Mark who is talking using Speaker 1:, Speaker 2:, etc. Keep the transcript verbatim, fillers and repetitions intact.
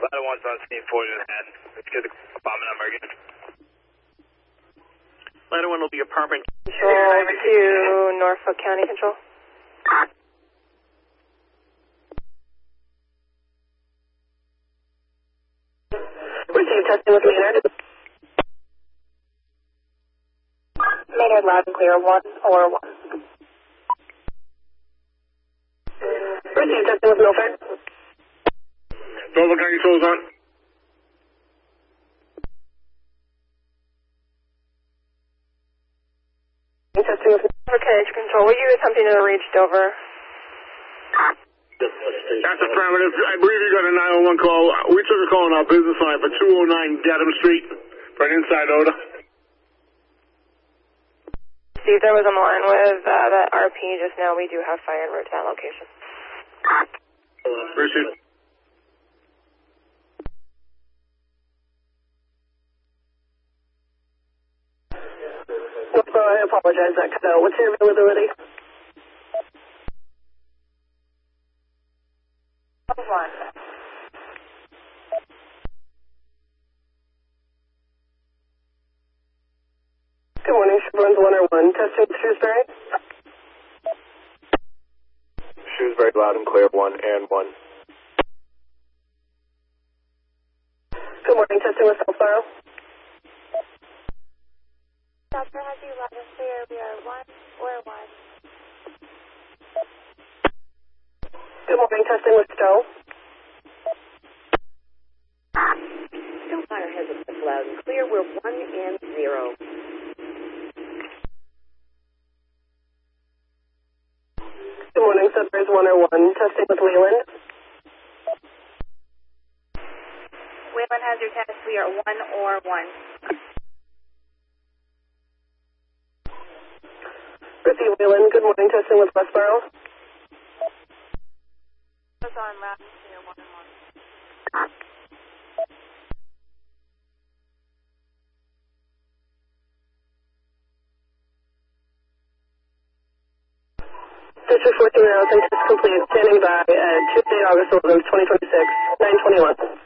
Speaker 1: Ladder one's on scene forty in Manhattan. Let's get the apartment number again.
Speaker 2: Ladder one will be apartment.
Speaker 3: Control over to Norfolk County Control. Receive testing with Maynard. Maynard loud and clear, one or one. Receive testing with Milford.
Speaker 1: Norfolk County Control's on.
Speaker 3: Testing with Norfolk County Control. Were you attempting to reach Dover?
Speaker 1: That's affirmative. I believe you got a nine one one call. We took a call on our business line for two oh nine Dedham Street for an inside odor.
Speaker 3: See if there was a line with uh, that R P just now. We do have fire en route to that location.
Speaker 1: Appreciate it.
Speaker 3: Well, I apologize, that cut out. What's your availability? One. Good morning, Chevron's one or one. Testing Shrewsbury.
Speaker 4: Shrewsbury loud and clear, one and one.
Speaker 3: Good morning, testing with Southborough.
Speaker 5: Southborough has you loud and clear. We are one or one.
Speaker 3: Good morning, testing with Stowe.
Speaker 6: Stillfire has us loud and clear. We're one and zero.
Speaker 3: Good morning, Sudbury's one or one. Testing with Leland.
Speaker 5: Wayland has your test. We are one or one.
Speaker 3: Receive Wayland. Good morning, testing with Westboro.
Speaker 5: Goes on loud and clear, one and one.
Speaker 3: District four three zero, test complete. Standing by at Tuesday, August eleventh, twenty twenty-six, nine twenty-one.